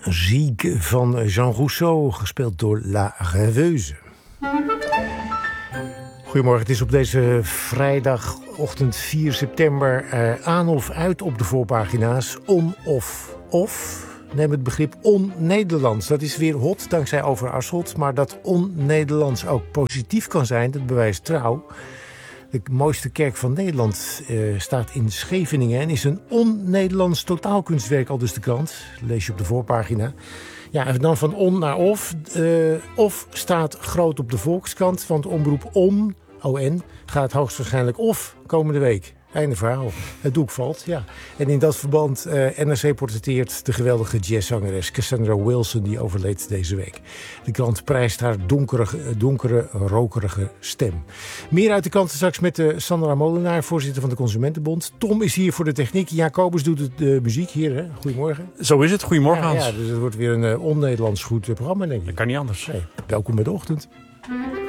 Ziek van Jean Rousseau, gespeeld door La Rêveuse. Goedemorgen, het is op deze vrijdagochtend 4 september aan of uit op de voorpagina's. On of off. Neem het begrip on-Nederlands. Dat is weer hot dankzij Over Asselt. Maar dat on-Nederlands ook positief kan zijn, dat bewijst Trouw. De mooiste kerk van Nederland staat in Scheveningen en is een on-Nederlands totaalkunstwerk, al dus de krant. Lees je op de voorpagina. Ja, en dan van on naar of. Of staat groot op de Volkskrant, want omroep ON gaat hoogstwaarschijnlijk of komende week. Einde verhaal. Het doek valt, ja. En in dat verband, NRC portretteert de geweldige jazzzangeres Cassandra Wilson, die overleed deze week. De krant prijst haar donkere, rokerige stem. Meer uit de krant straks met Sandra Molenaar, voorzitter van de Consumentenbond. Tom is hier voor de techniek. Jacobus doet de muziek hier, hè? Goedemorgen. Zo is het. Goedemorgen, Hans. Ja, dus het wordt weer een on-Nederlands goed programma, denk ik. Dat kan niet anders. Nee. Welkom bij de ochtend.